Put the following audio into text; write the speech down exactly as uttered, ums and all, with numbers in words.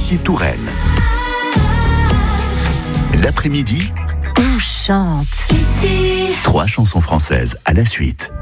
Jussier-Touraine. L'après-midi, on chante. Trois chansons françaises à la suite.